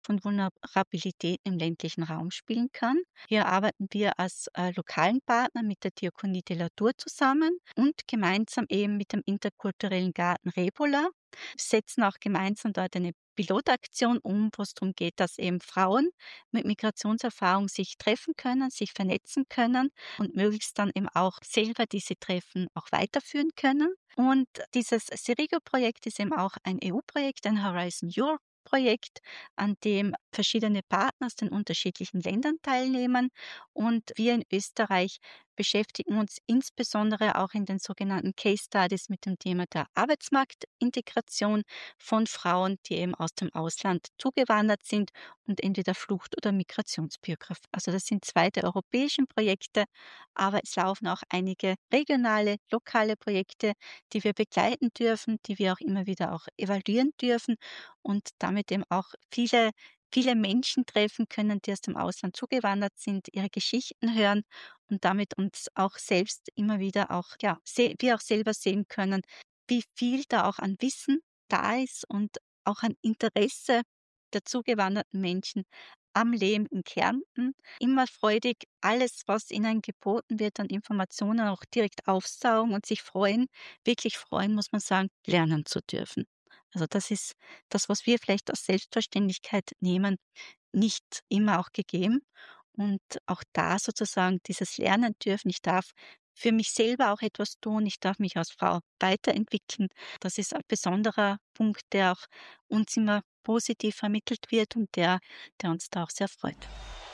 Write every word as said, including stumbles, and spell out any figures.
von Vulnerabilität im ländlichen Raum spielen kann. Hier arbeiten wir als äh, lokalen Partner mit der Diakonie de la Tour zusammen und gemeinsam eben mit dem interkulturellen Garten Rebola, setzen auch gemeinsam dort eine Pilotaktion um, wo es darum geht, dass eben Frauen mit Migrationserfahrung sich treffen können, sich vernetzen können und möglichst dann eben auch selber diese Treffen auch weiterführen können. Und dieses Cerigo-Projekt ist eben auch ein E U-Projekt, ein Horizon Europe-Projekt, an dem verschiedene Partner aus den unterschiedlichen Ländern teilnehmen. Und wir in Österreich beschäftigen uns insbesondere auch in den sogenannten Case Studies mit dem Thema der Arbeitsmarktintegration von Frauen, die eben aus dem Ausland zugewandert sind und entweder Flucht- oder Migrationsbiografie. Also das sind zwei der europäischen Projekte, aber es laufen auch einige regionale, lokale Projekte, die wir begleiten dürfen, die wir auch immer wieder auch evaluieren dürfen und damit eben auch viele viele Menschen treffen können, die aus dem Ausland zugewandert sind, ihre Geschichten hören und damit uns auch selbst immer wieder auch, ja, se wir auch selber sehen können, wie viel da auch an Wissen da ist und auch an Interesse der zugewanderten Menschen am Leben in Kärnten. Immer freudig alles, was ihnen geboten wird an Informationen, auch direkt aufsaugen und sich freuen, wirklich freuen, muss man sagen, lernen zu dürfen. Also das ist das, was wir vielleicht als Selbstverständlichkeit nehmen, nicht immer auch gegeben. Und auch da sozusagen dieses Lernen dürfen. Ich darf für mich selber auch etwas tun. Ich darf mich als Frau weiterentwickeln. Das ist ein besonderer Punkt, der auch uns immer positiv vermittelt wird und der der uns da auch sehr freut.